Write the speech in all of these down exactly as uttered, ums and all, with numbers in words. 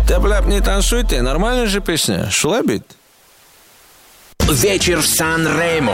Тепляп не танцуйте, нормальная же песня. Шлебит. Вечер в Сан-Ремо.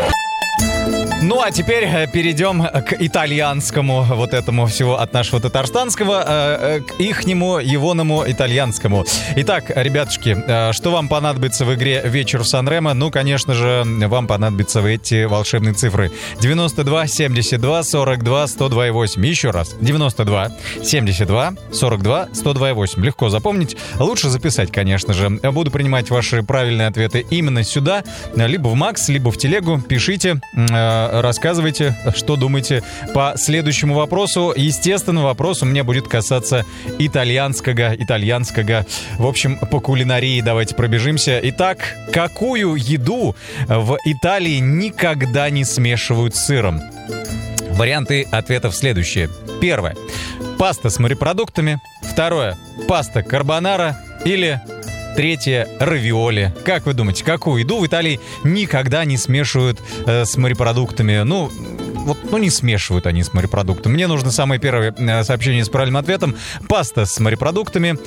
Ну, а теперь перейдем к итальянскому вот этому всего от нашего татарстанского э, к ихнему, егоному итальянскому. Итак, ребятушки, э, что вам понадобится в игре «Вечер в Сан-Ремо»? Ну, конечно же, вам понадобятся эти волшебные цифры. девяносто два семьдесят два сорок два сто два восемь. Еще раз. девяносто два семьдесят два сорок два сто два восемь. Легко запомнить. Лучше записать, конечно же. Буду принимать ваши правильные ответы именно сюда. Либо в Макс, либо в телегу. Пишите, э, рассказывайте, что думаете по следующему вопросу. Естественно, вопрос у меня будет касаться итальянского, итальянского. В общем, по кулинарии давайте пробежимся. Итак, какую еду в Италии никогда не смешивают с сыром? Варианты ответов следующие. Первое. Паста с морепродуктами. Второе. Паста карбонара. Или... Третье – равиоли. Как вы думаете, какую еду в Италии никогда не смешивают э, с морепродуктами? Ну, вот, ну, не смешивают они с морепродуктами. Мне нужно самое первое э, сообщение с правильным ответом. Паста с морепродуктами.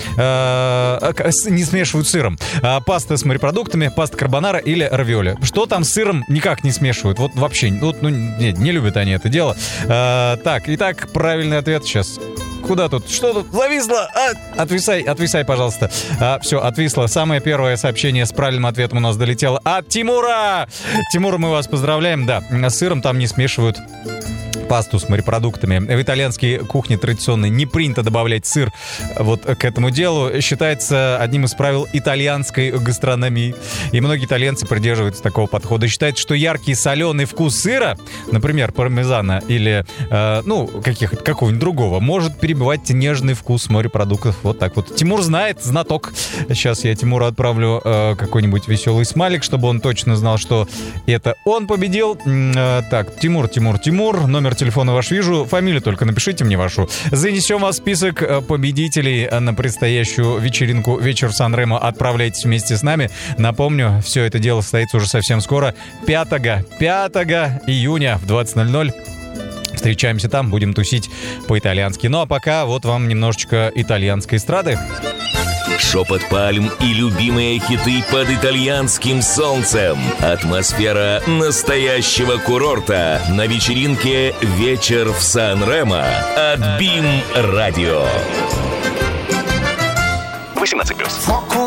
Э, э, не смешивают с сыром. Э, паста с морепродуктами, паста карбонара или равиоли. Что там с сыром никак не смешивают. Вот вообще, вот, ну, нет, не любят они это дело. Э, так, итак, правильный ответ сейчас... Куда тут? Что тут? Зависло! А! Отвисай, отвисай, пожалуйста. А, все, отвисло. Самое первое сообщение с правильным ответом у нас долетело от Тимура. Тимур, мы вас поздравляем. Да, с сыром там не смешивают пасту с морепродуктами. В итальянской кухне традиционно не принято добавлять сыр вот к этому делу. Считается одним из правил итальянской гастрономии. И многие итальянцы придерживаются такого подхода. Считают, что яркий соленый вкус сыра, например, пармезана или, э, ну, каких, какого-нибудь другого, может перебивать нежный вкус морепродуктов. Вот так вот. Тимур знает, знаток. Сейчас я Тимуру отправлю э, какой-нибудь веселый смайлик, чтобы он точно знал, что это он победил. Э, так, Тимур, Тимур, Тимур. Номер телефона ваш вижу. Фамилию только напишите мне вашу. Занесем вас в список победителей на предстоящую вечеринку «Вечер в Сан-Ремо». Отправляйтесь вместе с нами. Напомню, все это дело состоится уже совсем скоро. пятого июня в двадцать ноль ноль. Встречаемся там, будем тусить по-итальянски. Ну а пока вот вам немножечко итальянской эстрады. Шепот пальм и любимые хиты под итальянским солнцем. Атмосфера настоящего курорта на вечеринке «Вечер в Сан-Ремо» от БИМ Радио. восемнадцать плюс.